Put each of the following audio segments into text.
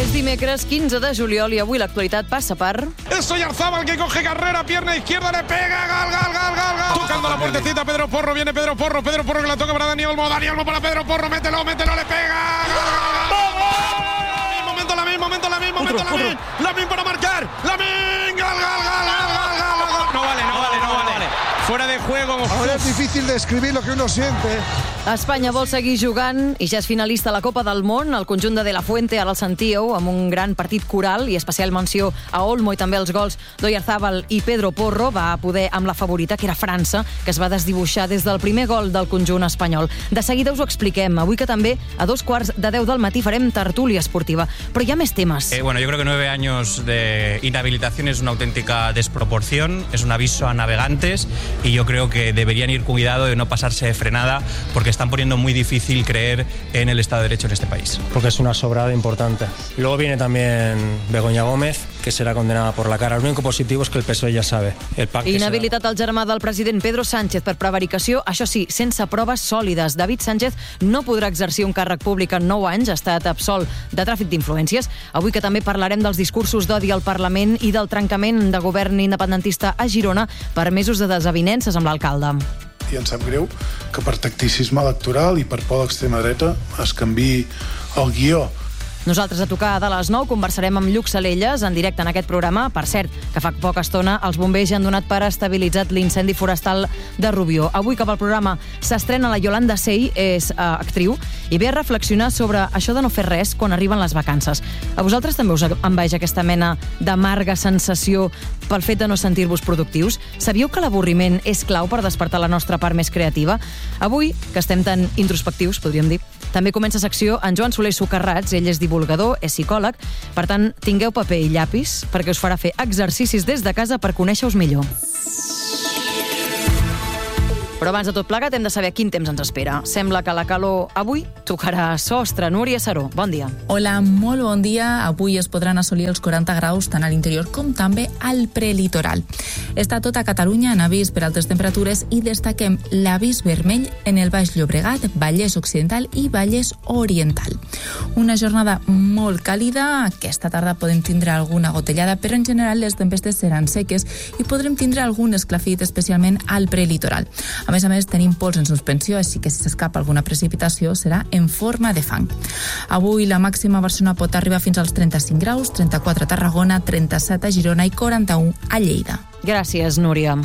És dimecres 15 de juliol i avui l'actualitat passa per... Es Oyarzábal que coge carrera, pierna izquierda, le pega, gal. Tocando la puertecita, Pedro Porro, viene Pedro Porro que la toca para Dani Olmo para Pedro Porro, mételo, le pega. Lamin para marcar, Lamin, gal. No vale. Fuera de juego. Ahora es difícil describir lo que uno siente. Espanya vol seguir jugant i ja és finalista a la Copa del Món. El conjunt de De La Fuente, ara el sentíeu, amb un gran partit coral i especial menció a Olmo i també els gols d'Oyarzabal i Pedro Porro. Va poder amb la favorita, que era França, que es va desdibuixar des del primer gol del conjunt espanyol. De seguida us ho expliquem. Avui que també a 2:15 del matí farem tertúlia esportiva. Però hi ha més temes. Yo creo que 9 años de inhabilitación es una auténtica desproporción, es un aviso a navegantes y yo creo que deberían ir cuidado de no pasarse de frenada porque están poniendo muy difícil creer en el Estado de Derecho en este país. Porque es una sobrada importante. Y luego viene también Begoña Gómez, que será condenada por la cara. Lo único positivo es que el PSOE ja sabe. El pacte Inhabilitat al germà del president Pedro Sánchez per prevaricació, això sí, sense proves sòlides. David Sánchez no podrà exercir un càrrec públic en 9 anys, ha estat absolt de tràfic d'influències. Avui que també parlarem dels discursos d'odi al Parlament i del trencament de govern independentista a Girona per mesos de desavinences amb l'alcalde. I em sap greu que per tacticisme electoral i per por a l'extrema dreta es canviï el guió. Nosaltres a tocar de les 9 conversarem amb Lluc Salelles en directe en aquest programa. Per cert, que fa poca estona els bombers ja han donat per estabilitzat l'incendi forestal de Rubió. Avui cap al programa s'estrena la Yolanda Sey, és actriu, i ve a reflexionar sobre això de no fer res quan arriben les vacances. A vosaltres també us envaeix aquesta mena d'amarga sensació pel fet de no sentir-vos productius? Sabíeu que l'avorriment és clau per despertar la nostra part més creativa? Avui, que estem tan introspectius, podríem dir, també comença secció en Joan Soler Socarrats. Ell és divulgador, és psicòleg. Per tant, tingueu paper i llapis perquè us farà fer exercicis des de casa per conèixer-vos millor. Però abans de tot plegat hem de saber quin temps ens espera. Sembla que la calor avui tocarà sostre. Núria Saró, bon dia. Hola, molt bon dia. Avui es podran assolir els 40 graus tant a l'interior com també al prelitoral. Està tota Catalunya en avís per altes temperatures i destaquem l'avís vermell en el Baix Llobregat, Vallès Occidental i Vallès Oriental. Una jornada molt càlida. Aquesta tarda podem tindre alguna gotellada, però en general les tempestes seran seques i podrem tindre algun esclafit, especialment al prelitoral. A més, tenim pols en suspensió, així que si s'escapa alguna precipitació serà en forma de fang. Avui la màxima a Barcelona pot arribar fins als 35 graus, 34 a Tarragona, 37 a Girona i 41 a Lleida. Gràcies, Núria.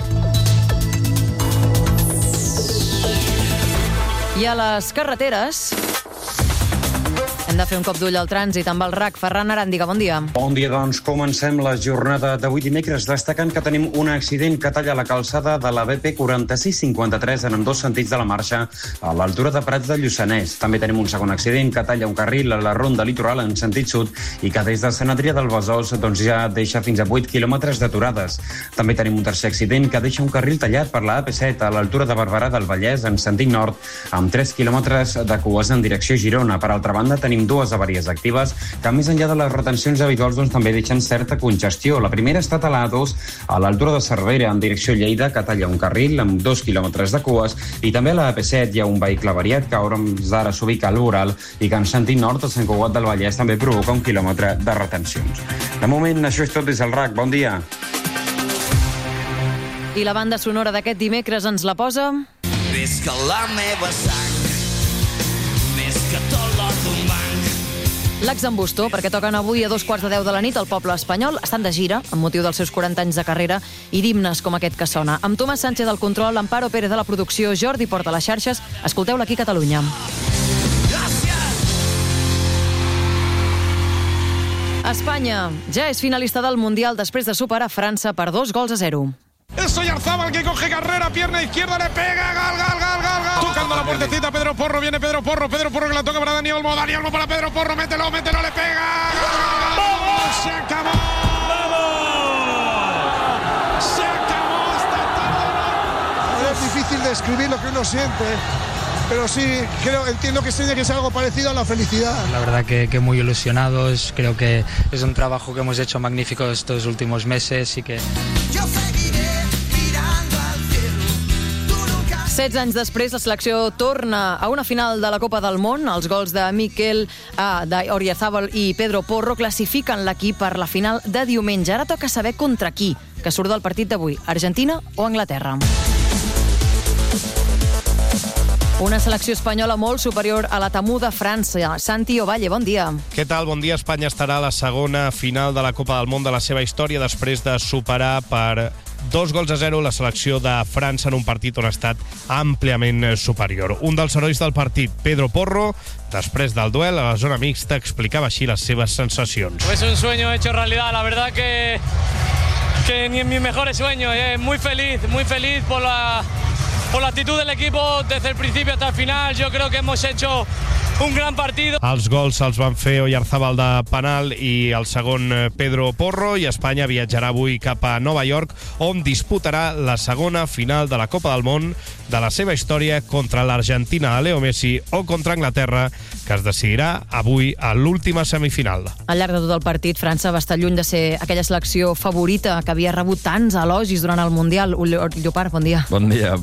I a les carreteres hem de fer un cop d'ull al trànsit amb el RAC. Ferran Aràndiga, bon dia. Bon dia, doncs comencem la jornada d'avui dimecres destacant que tenim un accident que talla la calçada de la BP 4653 en ambdós sentits de la marxa a l'altura de Prats de Lluçanès. També tenim un segon accident que talla un carril a la ronda litoral en sentit sud i que des de Sant Adrià del Besòs ja deixa fins a 8 quilòmetres d'aturades. També tenim un tercer accident que deixa un carril tallat per la AP7 a l'altura de Barberà del Vallès en sentit nord amb 3 quilòmetres de cues en direcció Girona. Per altra banda, tenim dues avaries actives que, més enllà de les retencions habituals, també deixen certa congestió. La primera ha estat a la A2, a l'altura de Cervera, en direcció Lleida, que talla un carril amb 2 quilòmetres de cues, i també a la AP7 hi ha un vehicle avariat que a hores d'ara s'ubica al Boral i que en sentit nord a Sant Cugat del Vallès també provoca 1 quilòmetre de retencions. De moment, això és tot des del RAC. Bon dia. I la banda sonora d'aquest dimecres ens la posa... Més que la meva sang, més que tot l'or d'un banc. L'Exambustó, perquè toquen avui a 2:15 de la nit al poble espanyol. Estan de gira, amb motiu dels seus 40 anys de carrera, i d'himnes com aquest que sona. Amb Tomàs Sánchez al control, Amparo Pérez de la producció, Jordi Porta a les xarxes. Escolteu-la aquí a Catalunya. Espanya ja és finalista del Mundial després de superar França per 2-0. Es Oyarzábal que coge carrera, pierna izquierda, le pega, gal. Tocando la puertecita, Pedro Porro, viene Pedro Porro que la toca para Dani Olmo para Pedro Porro, mételo, le pega, ¡Vamos! Se acabó. Se acabó esta tarde. Es difícil describir lo que uno siente, pero sí, entiendo que tiene que ser algo parecido a la felicidad. La verdad que muy ilusionados, creo que es un trabajo que hemos hecho magnífico estos últimos meses y que... 16 anys després, la selecció torna a una final de la Copa del Món. Els gols de Oyarzabal i Pedro Porro classifiquen l'equip per la final de diumenge. Ara toca saber contra qui, que surt del partit d'avui, Argentina o Anglaterra. Una selecció espanyola molt superior a la temuda França. Santi Ovalle, bon dia. Què tal? Bon dia. Espanya estarà a la segona final de la Copa del Món de la seva història després de superar per 2-0 la selecció de França en un partit on ha estat àmpliament superior. Un dels herois del partit, Pedro Porro, després del duel a la zona mixta, explicava així les seves sensacions. Es un sueño hecho realidad. La verdad que ni en mis mejores sueños. Muy feliz por la actitud del equipo desde el principio hasta el final. Yo creo que hemos hecho un gran partido. Els gols els van fer Oyarzabal de penal i el segon Pedro Porro, i Espanya viatjarà avui cap a Nova York, on disputarà la segona final de la Copa del Món de la seva història contra l'Argentina de Leo Messi o contra Anglaterra, que es decidirà avui a l'última semifinal. Al llarg de tot el partit, França va estar lluny de ser aquella selecció favorita que havia rebut tants elogis durant el Mundial. Llopart, bon dia. Bon dia.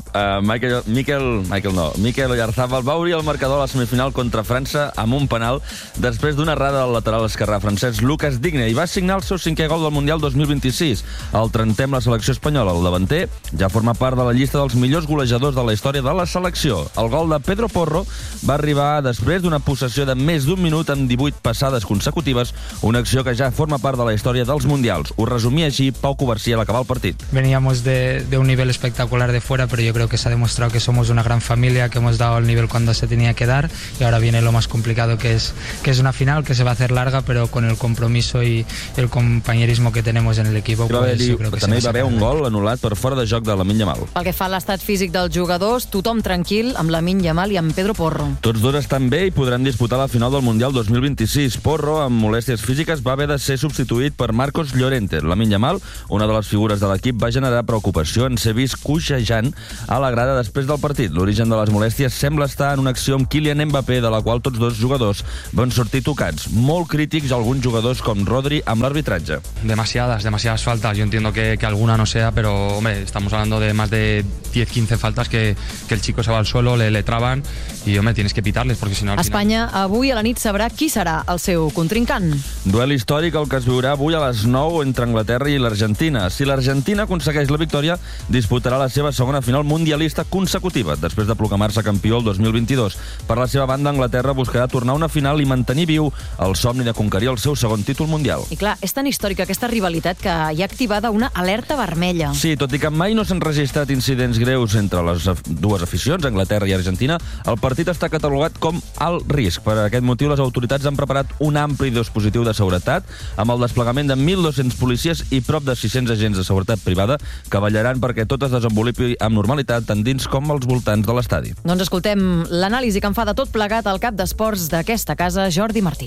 Mikel Oyarzabal va obrir el marcador a la semifinal contra França amb un penal després d'una errada del lateral esquerrà francès Lucas Digne, i va signar el seu 5è gol del Mundial 2026. El 30è amb la selecció espanyola. El davanter ja forma part de la llista dels millors golejadors de la història de la selecció. El gol de Pedro Porro va arribar després d'una possessió de més d'un minut amb 18 passades consecutives, una acció que ja forma part de la història dels Mundials. Ho resumia així Pau Covarsí al acabar el partit. Veníamos de un nivel espectacular de fuera, pero yo creo que se ha demostrado que somos una gran familia, que hemos dado el nivel cuando se tenía que dar, y ahora viene lo más complicado, que es una final que se va a hacer larga, pero con el compromiso y el compañerismo que tenemos en el equipo, pues yo creo que també hi va haver un gol anul·lat per fora de joc de Lamine Yamal. Pel que fa a l'estat físic dels jugadors, tothom tranquil amb Lamine Yamal i amb Pedro Porro. Tots dos estan bé i podran disputar la final del Mundial 2026. Porro, amb molèsties físiques, va haver de ser substituït per Marcos Llorente. Lamine Yamal, una de les figures de l'equip, va generar preocupació en ser vist coixejant a la grada després del partit. L'origen de les molèsties sembla estar en una acció amb Kylian Mbappé, de la qual tots dos jugadors van sortir tocats. Molt crítics alguns jugadors com Rodri amb l'arbitratge. Demasiadas faltas. Yo entiendo que alguna no sea, pero hombre, estamos hablando de más de 10-15 faltas que el chico se va al suelo, le traban y hombre, tienes que pitarles porque si no al final... Espanya avui a la nit sabrà qui serà el seu contrincant. Duel històric el que es viurà avui a les 9 entre Anglaterra i l'Argentina. Si l'Argentina aconsegueix la victòria, disputarà la seva segona final mundialista consecutiva, després de proclamar-se campió el 2022. Per la seva banda, Anglaterra buscarà tornar a una final i mantenir viu el somni de conquerir el seu segon títol mundial. I clar, és tan històrica aquesta rivalitat que hi ha activada una alerta vermella. Sí, tot i que mai no s'han registrat incidents greus entre les dues aficions, Anglaterra i Argentina, el partit està catalogat com alt risc. Per aquest motiu, les autoritats han preparat un ampli dispositiu de seguretat amb el desplegament de 1.200 policies i prop de 600 agents de seguretat privada que vetllaran perquè tot es desenvolupi amb normalitat tant dins com als voltants de l'estadi. Doncs escoltem l'anàlisi que en fa de tot plegat el cap d'esports d'aquesta casa, Jordi Martí.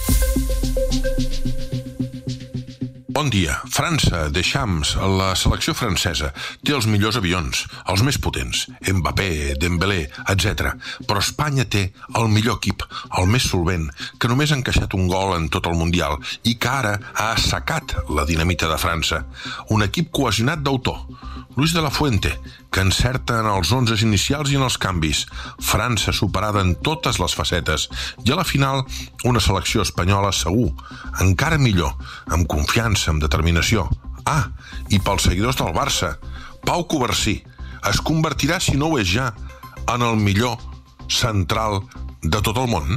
Bon dia. França, Deschamps, la selecció francesa, té els millors avions, els més potents, Mbappé, Dembélé, etc. Però Espanya té el millor equip, el més solvent, que només ha encaixat un gol en tot el Mundial i que ara ha assecat la dinamita de França. Un equip cohesionat d'autor. Luis de la Fuente, que encerta en els 11 inicials i en els canvis. França superada en totes les facetes. I a la final, una selecció espanyola segur, encara millor, amb confiança, amb determinació. Ah, i pels seguidors del Barça, Pau Covarsí es convertirà, si no ho és ja, en el millor central de tot el món?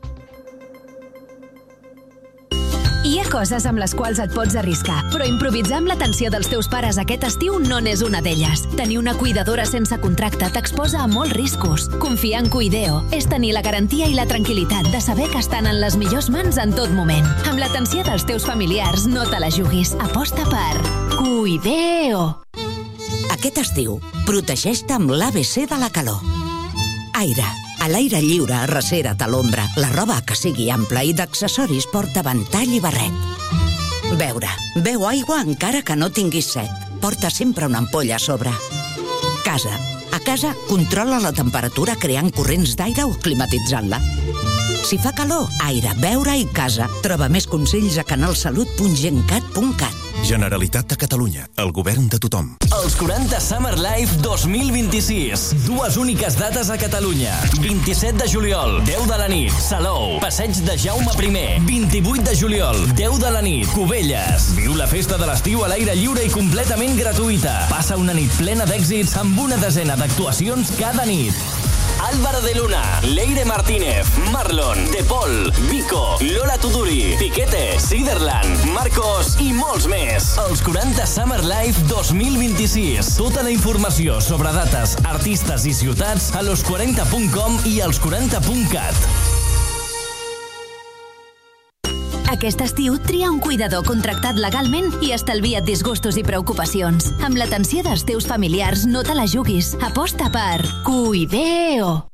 Hi ha coses amb les quals et pots arriscar, però improvisar amb l'atenció dels teus pares aquest estiu no n'és una d'elles. Tenir una cuidadora sense contracte t'exposa a molts riscos. Confiar en Cuideo és tenir la garantia i la tranquil·litat de saber que estan en les millors mans en tot moment. Amb l'atenció dels teus familiars, no te la juguis. Aposta per Cuideo. Aquest estiu, protegeix-te amb l'ABC de la calor. Aire. A l'aire lliure, arrecera't a l'ombra. La roba que sigui ampla i d'accessoris porta ventall i barret. Beure. Beu aigua encara que no tinguis set. Porta sempre una ampolla a sobre. Casa. A casa, controla la temperatura creant corrents d'aire o climatitzant-la. Si fa calor, aire, beure i casa. Troba més consells a canalsalut.gencat.cat. Generalitat de Catalunya, el govern de tothom. Els 40 Summer Life 2026. Dues úniques dates a Catalunya. 27 de juliol, 10 de la nit, Salou, Passeig de Jaume I. 28 de juliol, 10 de la nit, Cubelles. Viu la festa de l'estiu a l'aire lliure i completament gratuïta. Passa una nit plena d'èxits amb una desena d'actuacions cada nit. Álvaro de Luna, Leire Martínez, Marlon, De Paul, Vico, Lola Tuduri, Piquete, Siderland, Marcos i molts més. Els 40 Summer Life 2026. Tota la informació sobre dates, artistes i ciutats a los40.com i als40.cat. Aquest estiu tria un cuidador contractat legalment i estalvia't disgustos i preocupacions. Amb l'atenció dels teus familiars no te la juguis. Aposta per Cuideo.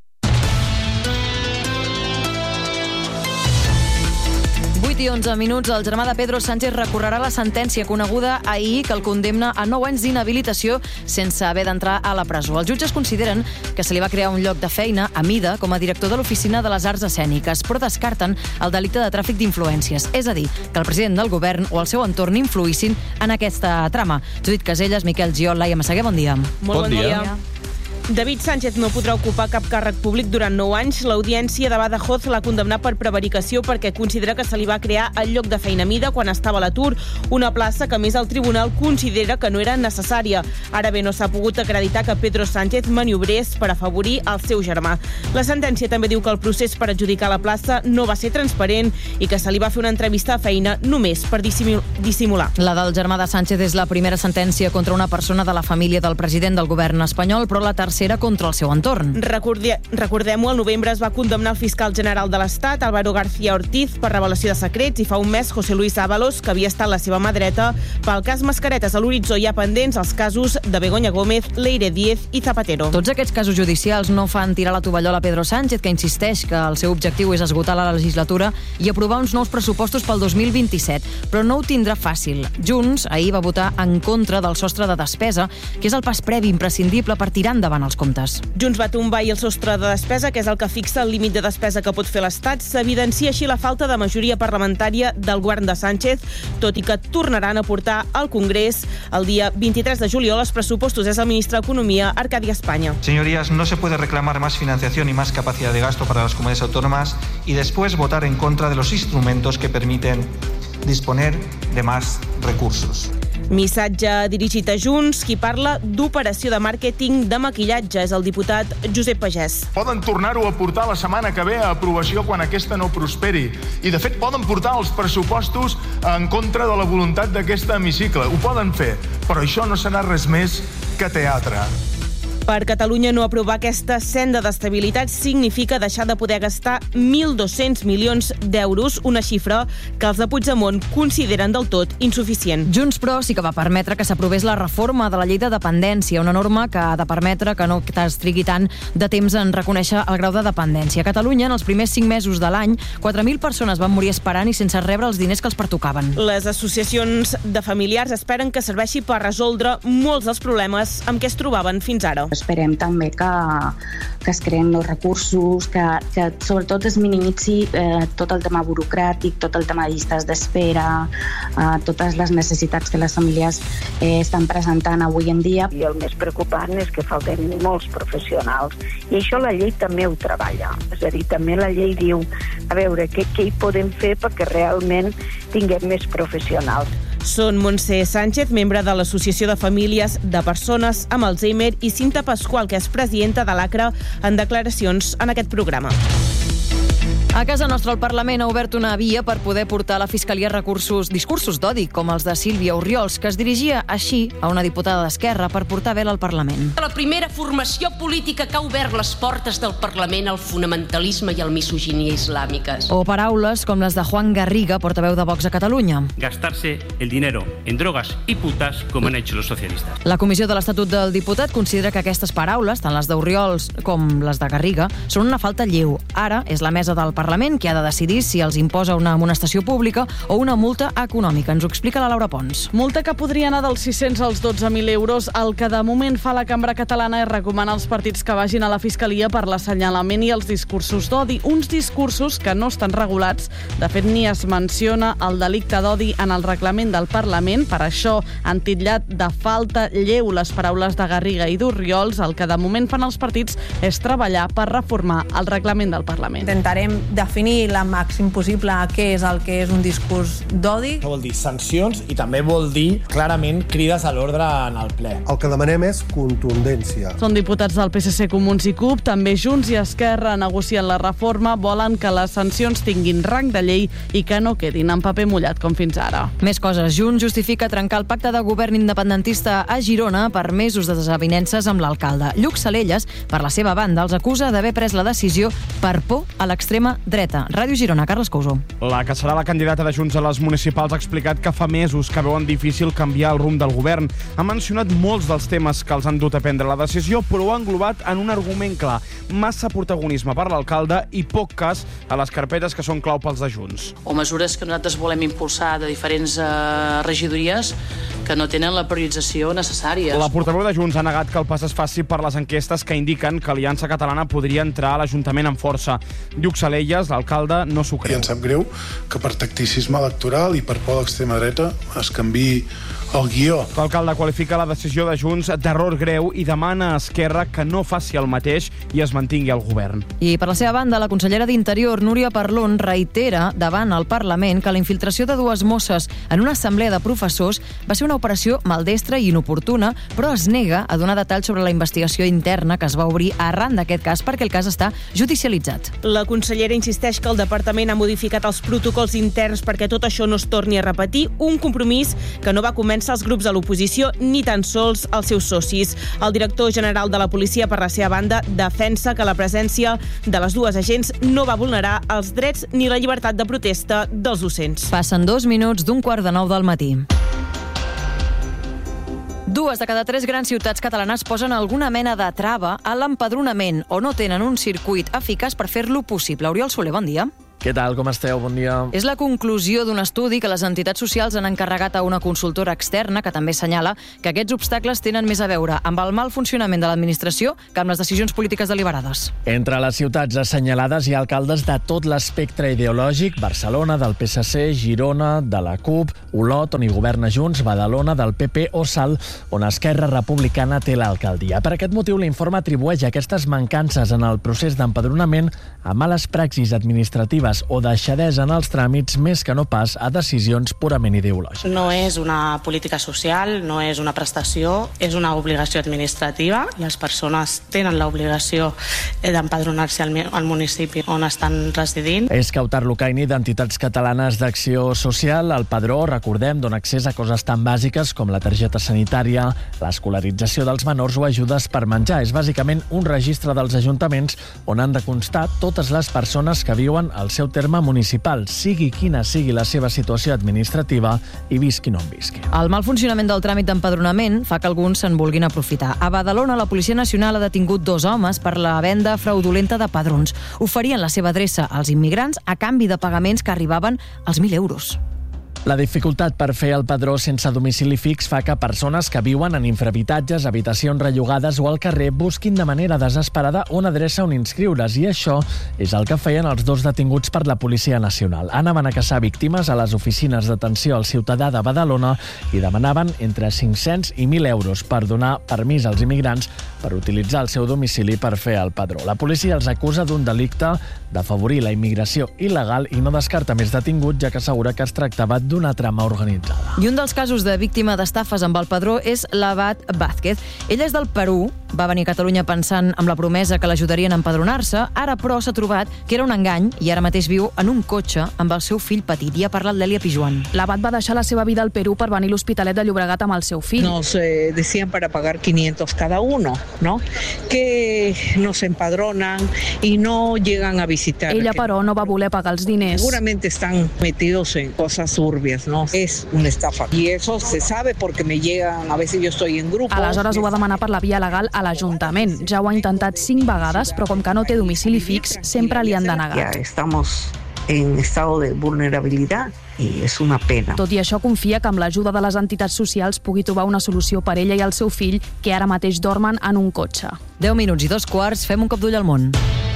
8 i 11 minuts, el germà de Pedro Sánchez recorrerà la sentència coneguda ahir que el condemna a 9 anys d'inhabilitació sense haver d'entrar a la presó. Els jutges consideren que se li va crear un lloc de feina a mida com a director de l'Oficina de les Arts Escèniques, però descarten el delicte de tràfic d'influències, és a dir, que el president del govern o el seu entorn influïssin en aquesta trama. Judit Caselles, Miquel Giol, Laia Massaguer, bon dia. Molt bon dia. David Sánchez no podrà ocupar cap càrrec públic durant 9 anys. L'Audiència de Badajoz l'ha condemnat per prevaricació perquè considera que se li va crear el lloc de feina a mida quan estava a l'atur, una plaça que més el tribunal considera que no era necessària. Ara bé, no s'ha pogut acreditar que Pedro Sánchez maniobrés per afavorir el seu germà. La sentència també diu que el procés per adjudicar la plaça no va ser transparent i que se li va fer una entrevista a feina només per dissimular. La del germà de Sánchez és la primera sentència contra una persona de la família del president del govern espanyol, però la tercera contra el seu entorn. Recordem-ho, al novembre es va condemnar el fiscal general de l'Estat, Álvaro García Ortiz, per revelació de secrets, i fa un mes José Luis Ábalos, que havia estat la seva mà dreta. Pel cas Mascaretes a l'horitzó hi ha pendents els casos de Begoña Gómez, Leire Díez i Zapatero. Tots aquests casos judicials no fan tirar la tovallola a Pedro Sánchez, que insisteix que el seu objectiu és esgotar la legislatura i aprovar uns nous pressupostos pel 2027, però no ho tindrà fàcil. Junts ahir va votar en contra del sostre de despesa, que és el pas previ imprescindible per tirar endavant els comptes. Junts va tombar i el sostre de despesa, que és el que fixa el límit de despesa que pot fer l'Estat. S'evidencia així la falta de majoria parlamentària del govern de Sánchez, tot i que tornaran a portar al Congrés el dia 23 de juliol els pressupostos. És el ministre d'Economia, Arcadi España. Señorías, no se puede reclamar más financiación y más capacidad de gasto para las comunidades autónomas y después votar en contra de los instrumentos que permiten disponer de más recursos. Missatge dirigit a Junts. Qui parla d'operació de màrqueting de maquillatge és el diputat Josep Pagès. Poden tornar-ho a portar la setmana que ve a aprovació quan aquesta no prosperi. I, de fet, poden portar els pressupostos en contra de la voluntat d'aquest hemicicle. Ho poden fer, però això no serà res més que teatre. Per Catalunya, no aprovar aquesta senda d'estabilitat significa deixar de poder gastar 1.200 milions d'euros, una xifra que els de Puigdemont consideren del tot insuficient. Junts, però, sí que va permetre que s'aprovés la reforma de la llei de dependència, una norma que ha de permetre que no es trigui tant de temps en reconèixer el grau de dependència. A Catalunya, en els primers 5 mesos de l'any, 4.000 persones van morir esperant i sense rebre els diners que els pertocaven. Les associacions de familiars esperen que serveixi per resoldre molts dels problemes amb què es trobaven fins ara. Esperem també que es creen nous recursos, que sobretot es minimitzi tot el tema burocràtic, tot el tema de llistes d'espera, totes les necessitats que les famílies estan presentant avui en dia. I el més preocupant és que falten molts professionals. I això la llei també ho treballa. És a dir, també la llei diu, a veure, què hi podem fer perquè realment tinguem més professionals. Són Montse Sánchez, membre de l'Associació de Famílies de Persones amb Alzheimer, i Cinta Pasqual, que és presidenta de l'ACRA, en declaracions en aquest programa. A casa nostra, el Parlament ha obert una via per poder portar a la Fiscalia discursos d'odi, com els de Sílvia Orriols, que es dirigia així a una diputada d'Esquerra per portar vela al Parlament. La primera formació política que ha obert les portes del Parlament al fonamentalisme i al misoginia islàmiques. O paraules com les de Juan Garriga, portaveu de Vox a Catalunya. Gastarse el dinero en drogas y putas, como han hecho los socialistas. La Comissió de l'Estatut del Diputat considera que aquestes paraules, tant les d'Orriols com les de Garriga, són una falta lleu. Ara és la mesa del Parlament Parlament, que ha de decidir si els imposa una amonestació pública o una multa econòmica. Ens ho explica la Laura Pons. Multa que podria anar dels 600 als 12.000 euros. El que de moment fa la Cambra Catalana és recomanar als partits que vagin a la Fiscalia per l'assenyalament i els discursos d'odi. Uns discursos que no estan regulats. De fet, ni es menciona el delicte d'odi en el reglament del Parlament. Per això han titllat de falta lleu les paraules de Garriga i d'Orriols. El que de moment fan els partits és treballar per reformar el reglament del Parlament. Intentarem definir la màxim possible què és el que és un discurs d'odi. Vol dir sancions i també vol dir clarament crides a l'ordre en el ple. El que demanem és contundència. Són diputats del PSC, Comuns i CUP, també Junts i Esquerra negocien la reforma, volen que les sancions tinguin rang de llei i que no quedin en paper mullat com fins ara. Més coses. Junts justifica trencar el pacte de govern independentista a Girona per mesos de desavinences amb l'alcalde. Lluc Salelles, per la seva banda, els acusa d'haver pres la decisió per por a l'extrema dreta. Ràdio Girona, Carles Couso. La que serà la candidata de Junts a les municipals ha explicat que fa mesos que veuen difícil canviar el rumb del govern. Ha mencionat molts dels temes que els han dut a prendre la decisió, però ho ha englobat en un argument clar. Massa protagonisme per l'alcalde i poc cas a les carpetes que són clau pels de Junts. O mesures que nosaltres volem impulsar de diferents regidories que no tenen la priorització necessària. La portaveu de Junts ha negat que el pas es faci per les enquestes que indiquen que Aliança Catalana podria entrar a l'Ajuntament amb força. Lluc Salelles, l'alcalde, no s'ho creu. I ens sap greu que per tacticisme electoral i per por a l'extrema dreta es canviï el guió. L'alcalde qualifica la decisió de Junts d'error greu i demana a Esquerra que no faci el mateix i es mantingui al govern. I per la seva banda, la consellera d'Interior, Núria Parlon, reitera davant el Parlament que la infiltració de dues mosses en una assemblea de professors va ser una operació maldestra i inoportuna, però es nega a donar detalls sobre la investigació interna que es va obrir arran d'aquest cas perquè el cas està judicialitzat. La consellera insisteix que el departament ha modificat els protocols interns perquè tot això no es torni a repetir, un compromís que no va convèncer els grups de l'oposició ni tan sols els seus socis. El director general de la policia, per la seva banda, defensa que la presència de les dues agents no va vulnerar els drets ni la llibertat de protesta dels docents. Passen 2 minuts d'un 8:45 del matí. 2 de cada 3 grans ciutats catalanes posen alguna mena de trava a l'empadronament o no tenen un circuit eficaç per fer-lo possible. Oriol Soler, bon dia. Què tal, com esteu? Bon dia. És la conclusió d'un estudi que les entitats socials han encarregat a una consultora externa que també assenyala que aquests obstacles tenen més a veure amb el mal funcionament de l'administració que amb les decisions polítiques deliberades. Entre les ciutats assenyalades hi ha alcaldes de tot l'espectre ideològic: Barcelona, del PSC, Girona, de la CUP, Olot, on hi governa Junts, Badalona, del PP o Salt, on Esquerra Republicana té l'alcaldia. Per aquest motiu, l'informe atribueix aquestes mancances en el procés d'empadronament a males praxis administratives o deixadesa en els tràmits més que no pas a decisions purament ideològiques. No és una política social, no és una prestació, és una obligació administrativa i les persones tenen l'obligació d'empadronar-se al municipi on estan residint. És Kautar Lucaini, d'Entitats Catalanes d'Acció Social. El padró, recordem, dona accés a coses tan bàsiques com la targeta sanitària, l'escolarització dels menors o ajudes per menjar. És bàsicament un registre dels ajuntaments on han de constar totes les persones que viuen al seu terme municipal, sigui quina sigui la seva situació administrativa i visqui no en visqui. El mal funcionament del tràmit d'empadronament fa que alguns se'n vulguin aprofitar. A Badalona, la Policia Nacional ha detingut 2 homes per la venda fraudulenta de padrons. Oferien la seva adreça als immigrants a canvi de pagaments que arribaven als 1.000 euros. La dificultat per fer el padró sense domicili fix fa que persones que viuen en infrahabitatges, habitacions rellogades o al carrer busquin de manera desesperada una adreça on inscriure's, i això és el que feien els 2 detinguts per la Policia Nacional. Anaven a caçar víctimes a les oficines d'atenció al ciutadà de Badalona i demanaven entre 500 i 1.000 euros per donar permís als immigrants per utilitzar el seu domicili per fer el padró. La policia els acusa d'un delicte d'afavorir la immigració il·legal i no descarta més detinguts, ja que assegura que es tractava d'una trama organitzada. I un dels casos de víctima d'estafes amb el padró és l'Abat Vázquez. Ella és del Perú, va venir a Catalunya pensant amb la promesa que l'ajudarien a empadronar-se, ara però s'ha trobat que era un engany i ara mateix viu en un cotxe amb el seu fill petit. I ha parlat l'Elia Pijuan. L'Abat va deixar la seva vida al Perú per venir a l'Hospitalet de Llobregat amb el seu fill. Nos decían para pagar 500 cada uno, ¿no? Que nos empadronan y no llegan a visitar. Ella, però, no va voler pagar els diners. Seguramente están metidos en cosas turbias, ¿no? Es una estafa. Y eso se sabe porque me llegan, a veces yo estoy en grupo. Aleshores ho va demanar per la via legal a l'Ajuntament. Ja ho ha intentat 5 vegades, però com que no té domicili fix, sempre li han denegat. Ja estamos en estado de vulnerabilidad i és una pena. Tot i això, confia que amb l'ajuda de les entitats socials pugui trobar una solució per ella i el seu fill, que ara mateix dormen en un cotxe. 10 minuts i 2 quarts, fem un cop d'ull al món.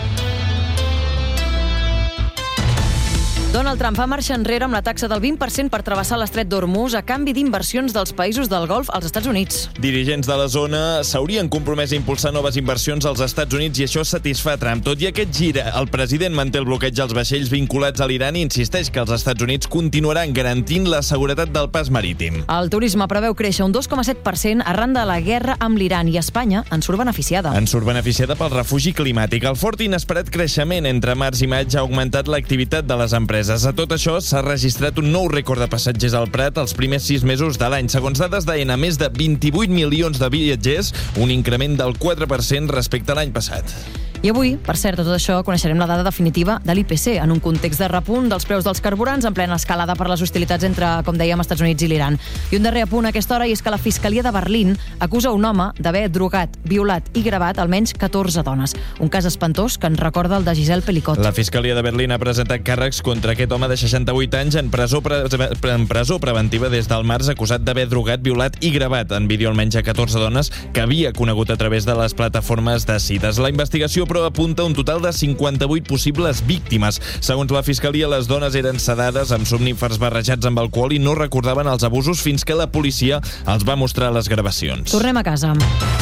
Donald Trump fa marxa enrere amb la taxa del 20% per travessar l'estret d'Hormuz a canvi d'inversions dels països del Golf als Estats Units. Dirigents de la zona s'haurien compromès a impulsar noves inversions als Estats Units i això satisfà Trump. Tot i aquest gir, el president manté el bloqueig als vaixells vinculats a l'Iran i insisteix que els Estats Units continuaran garantint la seguretat del pas marítim. El turisme preveu créixer un 2,7% arran de la guerra amb l'Iran i Espanya en surt beneficiada. En surt beneficiada pel refugi climàtic. El fort i inesperat creixement entre març i maig ha augmentat l'activitat de les empreses. A tot això, s'ha registrat un nou rècord de passatgers al Prat els primers 6 mesos de l'any. Segons dades d'AENA, més de 28 milions de viatgers, un increment del 4% respecte a l'any passat. I avui, per cert, de tot això, coneixerem la dada definitiva de l'IPC, en un context de repunt dels preus dels carburants en plena escalada per les hostilitats entre, com dèiem, Estats Units i l'Iran. I un darrer apunt a aquesta hora, i és que la Fiscalia de Berlín acusa un home d'haver drogat, violat i gravat almenys 14 dones. Un cas espantós que ens recorda el de Giselle Pelicot. La Fiscalia de Berlín ha presentat càrrecs contra aquest home de 68 anys en presó preventiva des del març, acusat d'haver drogat, violat i gravat en vídeo almenys a 14 dones que havia conegut a través de les plataformes de cites. La investigació però apunta un total de 58 possibles víctimes. Segons la Fiscalia, les dones eren sedades amb somnífers barrejats amb alcohol i no recordaven els abusos fins que la policia els va mostrar les gravacions. Tornem a casa.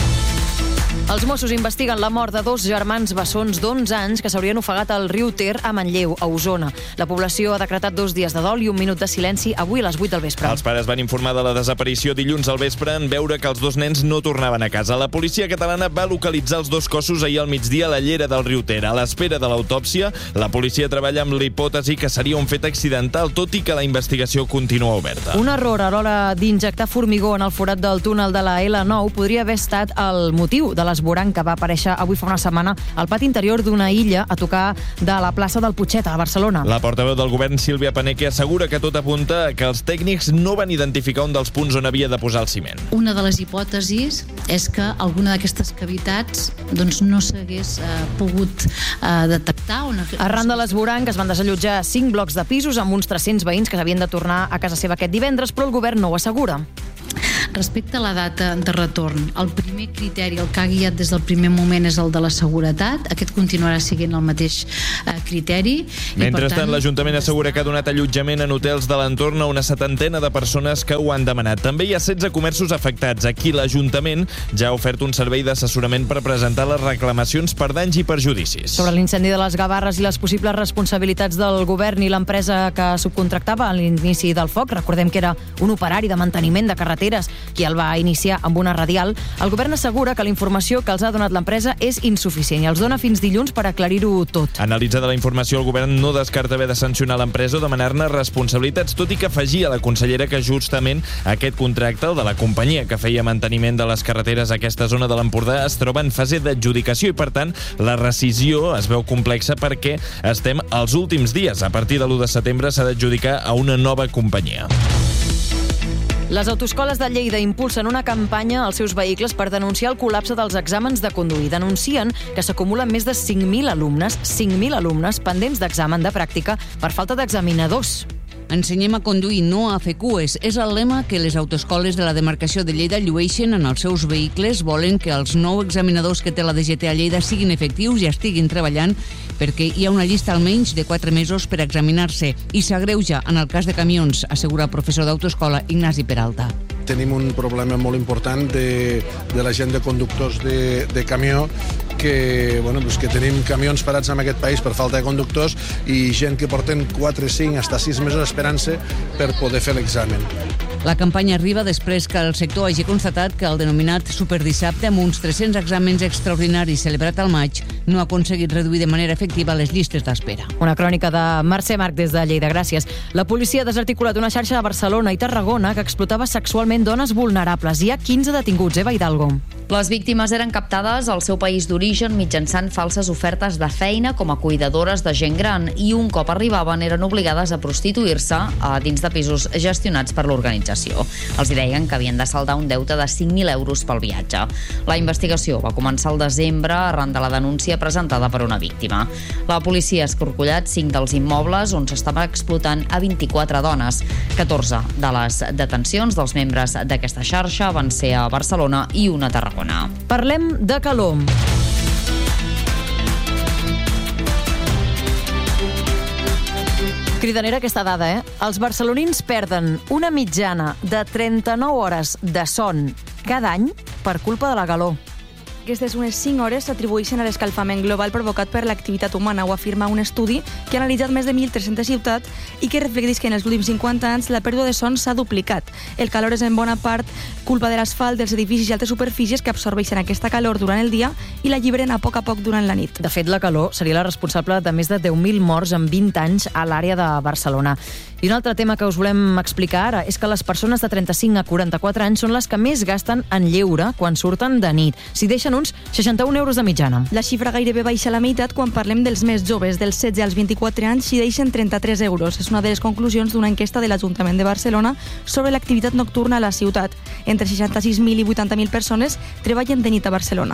Els Mossos investiguen la mort de 2 germans bessons d'11 anys que s'haurien ofegat al riu Ter a Manlleu, a Osona. La població ha decretat 2 dies de dol i 1 minut de silenci avui a les 8 del vespre. Els pares van informar de la desaparició dilluns al vespre en veure que els 2 nens no tornaven a casa. La policia catalana va localitzar els 2 cossos ahir al migdia a la llera del riu Ter. A l'espera de l'autòpsia, la policia treballa amb la hipòtesi que seria un fet accidental, tot i que la investigació continua oberta. Un error a l'hora d'injectar formigó en el forat del túnel de la L9 podria haver estat el motiu de l'esborrany que va aparèixer avui fa una setmana al pati interior d'una illa a tocar de la plaça del Putxet, a Barcelona. La portaveu del govern, Sílvia Paneque, assegura que tot apunta que els tècnics no van identificar un dels punts on havia de posar el ciment. Una de les hipòtesis és que alguna d'aquestes cavitats no s'hagués pogut detectar. Arran de l'esborrany es van desallotjar 5 blocs de pisos amb uns 300 veïns que s'havien de tornar a casa seva aquest divendres, però el govern no ho assegura. Respecte a la data de retorn, el primer criteri, el que ha guiat des del primer moment és el de la seguretat. Aquest continuarà sent el mateix criteri. Mentrestant, l'Ajuntament assegura que ha donat allotjament en hotels de l'entorn a una 70 de persones que ho han demanat. També hi ha 16 comerços afectats. Aquí l'Ajuntament ja ha ofert un servei d'assessorament per presentar les reclamacions per danys i perjudicis. Sobre l'incendi de les Gavarres i les possibles responsabilitats del govern i l'empresa que subcontractava a l'inici del foc, recordem que era un operari de manteniment de carreteres qui el va iniciar amb una radial, el govern assegura que la informació que els ha donat l'empresa és insuficient i els dona fins dilluns per aclarir-ho tot. Analitzada la informació, el govern no descarta haver de sancionar l'empresa o demanar-ne responsabilitats, tot i que afegia a la consellera que justament aquest contracte, el de la companyia que feia manteniment de les carreteres a aquesta zona de l'Empordà, es troba en fase d'adjudicació i, per tant, la rescissió es veu complexa perquè estem als últims dies. A partir de l'1 de setembre s'ha d'adjudicar a una nova companyia. Les autoescoles de Lleida impulsen una campanya als seus vehicles per denunciar el col·lapse dels exàmens de conduir. Denuncien que s'acumulen més de 5.000 alumnes pendents d'examen de pràctica per falta d'examinadors. Ensenyem a conduir, no a fer cues. És el lema que les autoescoles de la demarcació de Lleida llueixen en els seus vehicles. Volen que els 9 examinadors que té la DGT a Lleida siguin efectius i estiguin treballant perquè hi ha una llista almenys de 4 mesos per examinar-se i s'agreuja en el cas de camions, assegura el professor d'autoescola Ignasi Peralta. Tenim un problema molt important de la gent de conductors de camió que tenim camions parats en aquest país per falta de conductors i gent que porten 4, 5, fins 6 mesos esperant-se per poder fer l'examen. La campanya arriba després que el sector hagi constatat que el denominat Superdissabte, amb uns 300 exàmens extraordinaris celebrat al maig, no ha aconseguit reduir de manera efectiva les llistes d'espera. Una crònica de Mercè Marc des de Lleida, gràcies. La policia ha desarticulat una xarxa a Barcelona i Tarragona que explotava sexualment dones vulnerables. Hi ha 15 detinguts, Eva Hidalgo. Les víctimes eren captades al seu país d'origen mitjançant falses ofertes de feina com a cuidadores de gent gran i un cop arribaven eren obligades a prostituir-se dins de pisos gestionats per l'organització. Els deien que havien de saldar un deute de 5.000 euros pel viatge. La investigació va començar al desembre arran de la denúncia presentada per una víctima. La policia ha escorcollat 5 dels immobles on s'estava explotant a 24 dones. 14 de les detencions dels membres d'aquesta xarxa van ser a Barcelona i una a Tarragona. Parlem de calor. Cridanera aquesta dada, Els barcelonins perden una mitjana de 39 hores de son cada any per culpa de la calor. Aquestes unes 5 hores s'atribueixen a l'escalfament global provocat per l'activitat humana, ho afirma un estudi que ha analitzat més de 1.300 ciutats i que reflecteix que en els últims 50 anys la pèrdua de son s'ha duplicat. El calor és en bona part culpa de l'asfalt, dels edificis i altres superfícies que absorbeixen aquesta calor durant el dia i l'alliberen a poc durant la nit. De fet, la calor seria la responsable de més de 10.000 morts en 20 anys a l'àrea de Barcelona. I un altre tema que us volem explicar ara és que les persones de 35 a 44 anys són les que més gasten en lleure quan surten de nit. S'hi deixen uns 61 euros de mitjana. La xifra gairebé baixa a la meitat quan parlem dels més joves, dels 16 als 24 anys, s'hi deixen 33 euros. És una de les conclusions d'una enquesta de l'Ajuntament de Barcelona sobre l'activitat nocturna a la ciutat. Entre 66.000 i 80.000 persones treballen de nit a Barcelona.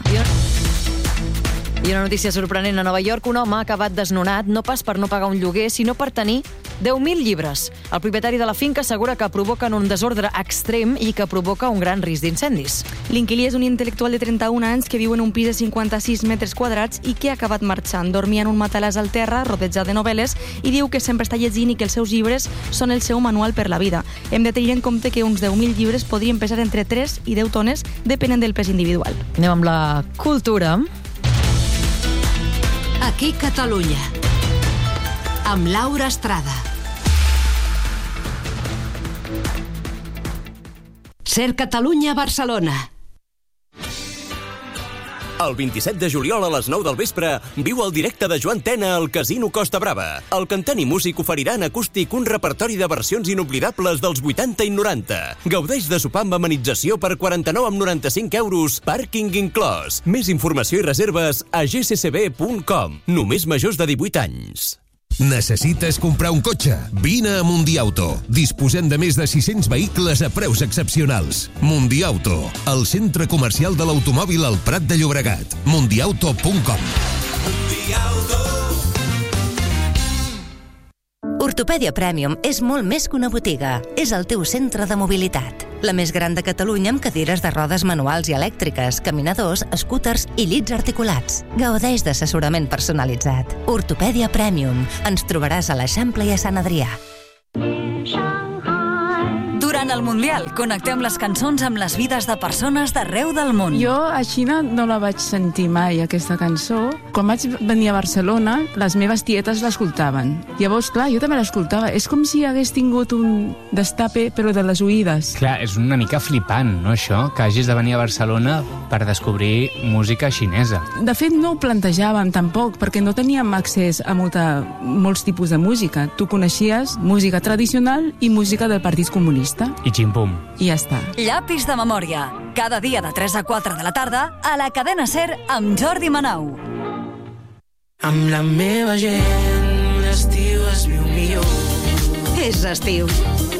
I una notícia sorprenent. A Nova York, un home ha acabat desnonat, no pas per no pagar un lloguer, sinó per tenir 10.000 llibres. El propietari de la finca assegura que provoquen un desordre extrem i que provoca un gran risc d'incendis. L'inquilí és un intel·lectual de 31 anys que viu en un pis de 56 metres quadrats i que ha acabat marxant. Dormia en un matalàs al terra, rodejat de novel·les, i diu que sempre està llegint i que els seus llibres són el seu manual per la vida. Hem de tenir en compte que uns 10.000 llibres podrien pesar entre 3 i 10 tones, depenent del pes individual. Anem amb la cultura. Aquí Catalunya, amb Laura Estrada. Ser Catalunya Barcelona. El 27 de juliol a les 9 del vespre viu el directe de Joan Tena al Casino Costa Brava. El cantant i músic oferirà en acústic un repertori de versions inoblidables dels 80 i 90. Gaudeix de sopar amb amenització per 49,95 euros, pàrquing inclòs. Més informació i reserves a gccb.com. Només majors de 18 anys. Necessites comprar un cotxe? Vine a Mundiauto. Disposem de més de 600 vehicles a preus excepcionals. Mundiauto, el centre comercial de l'automòbil al Prat de Llobregat. Mundiauto.com. Ortopèdia Premium és molt més que una botiga. És el teu centre de mobilitat. La més gran de Catalunya amb cadires de rodes manuals i elèctriques, caminadors, scooters i llits articulats. Gaudeix d'assessorament personalitzat. Ortopèdia Premium. Ens trobaràs a l'Eixample i a Sant Adrià. Durant el Mundial, connectem les cançons amb les vides de persones d'arreu del món. Jo a Xina no la vaig sentir mai, aquesta cançó. Quan vaig venir a Barcelona, les meves tietes l'escoltaven. Llavors, clar, jo també l'escoltava. És com si hagués tingut un destape, però de les oïdes. Clar, és una mica flipant, no, això? Que hagis de venir a Barcelona per descobrir música xinesa. De fet, no ho plantejàvem tampoc, perquè no teníem accés a molts tipus de música. Tu coneixies música tradicional i música del Partit Comunista. I ximpum. I ja està. Llapis de memòria. Cada dia de 3 a 4 de la tarda a la cadena SER amb Jordi Manau. Amb la meva gent l'estiu es viu millor. És estiu.